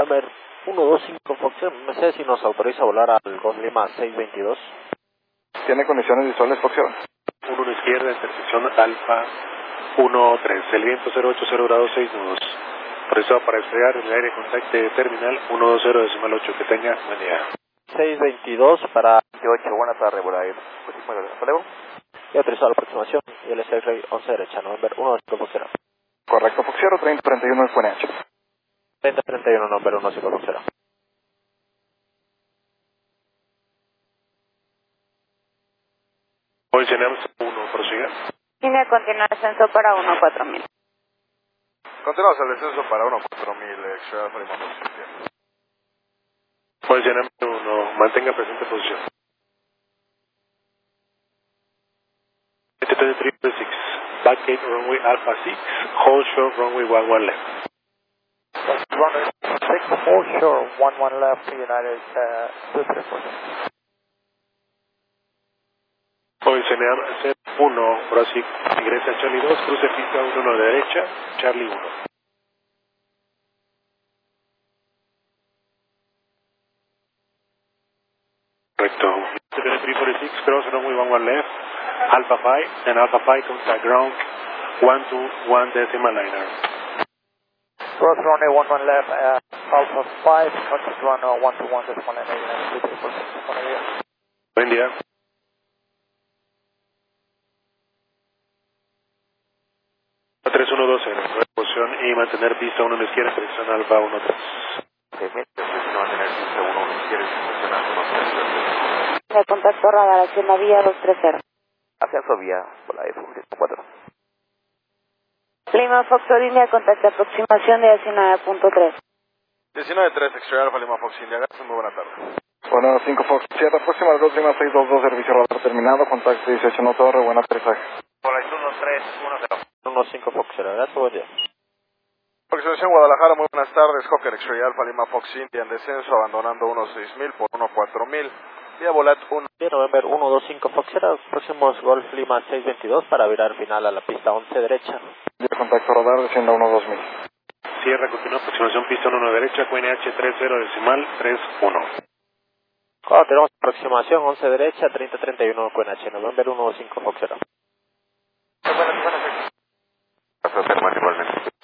November 125 Fox, no sé si nos autoriza a volar al Golf Lima 622. ¿Tiene condiciones visuales, Fox 1 izquierda, intersección Alfa 13, el viento 080 grados 6 nudos. Autorizado para estrellar el aire contacto de terminal 120.8, que tenga buen día. 622 para 28, buenas tardes, volar ¿Polego? y autorizado la aproximación y el X-Ray 11 derecha, November 125 Fox. Correcto, Fox 3031 es QNH. 3031, November 125 Fox. Posicionamos 1, prosiga. Línea continua descenso para 14000. Continuamos el descenso para 14000, X-Ray Lima Fox India. Posicionamos 1, mantenga presente posición. 736, backgate runway Alpha 6, hold short runway 11 left. Runway 6, hold short 11 left, United 234. Posicionar 1, Brasil, ingresa Charlie 2, cruce pista 1 a la derecha, Charlie 1. Correcto. 736, cross runway 11 left, Alpha 5, and Alpha 5 contact ground 121 decimal liner. Cross runway 11 left, Alpha 5, contact run 121 decimal liner. Buen día. A 3120, posición y mantener pista 1 a la izquierda, dirección Alfa 13. Mantener pista 1 a la izquierda, dirección Alfa 13. De contacto radar hacia la vía 230. Ascenso vía, volar F4. Lima Fox, línea de contacto aproximación de 19.3. 19.3, X-Ray Alpha Lima Fox India, gracias, muy buena tarde. Bueno, 5 Fox, Sierra próxima al Golf Lima 622, servicio radar terminado, contacto 18 no torre, buen aterrizaje. Volar 1310. 15 Fox, gracias, buen día. Aproximación Guadalajara, muy buenas tardes, Hawker X-Ray Alpha Lima Fox India en descenso, abandonando 16000 por 14000, vía Volat 1. November 125 Fox, próximos Golf Lima 622 para virar final a la pista 11 derecha. Vía contacto radar, descienda 12000. Sierra, continúa aproximación pista 1 a la derecha, QNH 30 decimal 31. Tenemos aproximación 11 derecha, 3031 QNH, November 125 Fox. Buenas, igualmente.